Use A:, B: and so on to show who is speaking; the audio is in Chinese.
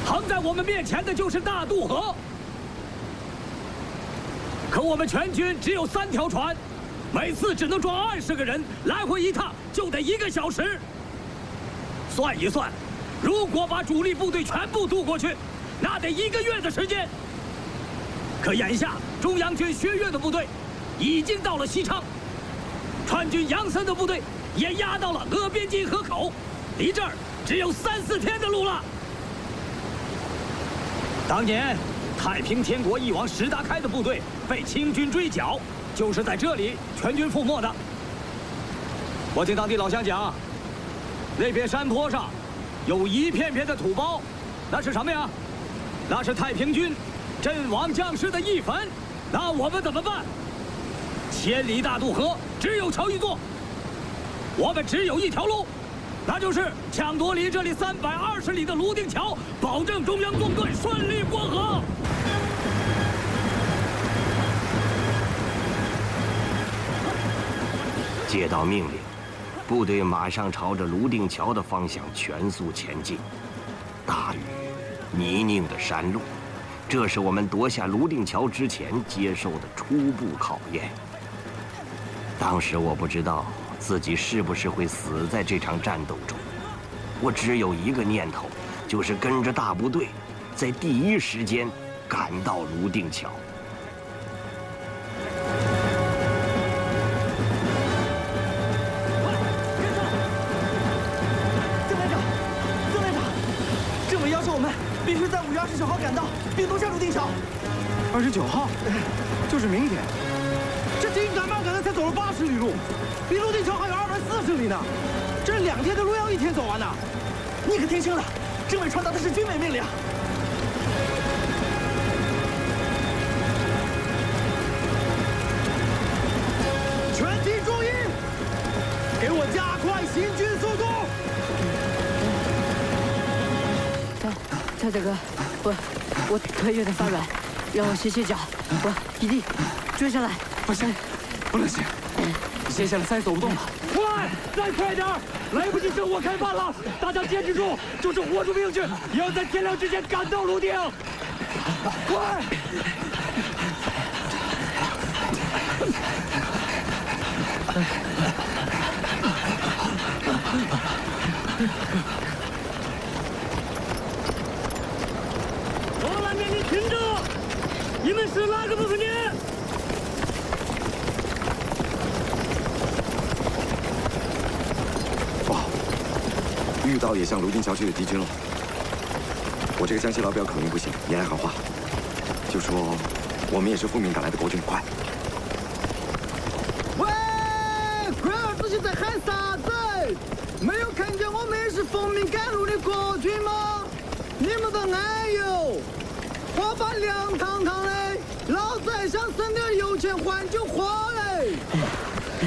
A: 横在我们面前的就是大渡河。可我们全军只有3条船，每次只能装20个人，来回一趟就得1个小时。算一算，如果把主力部队全部渡过去，那得1个月的时间。可眼下中央军薛岳的部队已经到了西昌，川军杨森的部队也压到了鄂边津河口，离这儿只有3、4天的路了。当年太平天国翼王石达开的部队被清军追剿，就是在这里全军覆没的。我听当地老乡讲，那片山坡上有一片片的土包，那是什么呀？那是太平军阵亡将士的义坟。那我们怎么办？千里大渡河只有桥一座，我们只有一条路，那就是抢夺离这里320里的泸定桥，保证中央纵队顺利过河。
B: 接到命令，部队马上朝着泸定桥的方向全速前进。大雨、泥泞的山路，这是我们夺下泸定桥之前接受的初步考验。当时我不知道自己是不是会死在这场战斗中，我只有一个念头，就是跟着大部队，在第一时间赶到泸定桥。
C: 必须在5月29号赶到，并夺下泸定桥。
D: 29号，就是明天。
C: 这紧赶慢赶的才走了80里路，离泸定桥还有240里呢。这2天的路要1天走完呢。你可听清了，政委传达的是军委命令。全体注意，给我加快行军速度。
E: 蔡大哥，我腿有点发软，让我歇歇脚。我一定追上来。
D: 不行，不能行，歇下来再走不动了。
A: 快，再快点儿！来不及生火开饭了，大家坚持住，就是活出命去，也要在天亮之前赶到泸定。快！我来命令听着，你们是哪个部分的？
D: 不好，遇到也向泸定桥去的敌军了。我这个江西老表口音不行，也爱喊话，就说我们也是奉命赶来的国军，快！
C: 喂，快儿自己在喊啥子？没有看见我们也是奉命赶路的国军吗？你们的哎呦，花瓣凉堂堂的，老子还想省点油钱换酒喝嘞！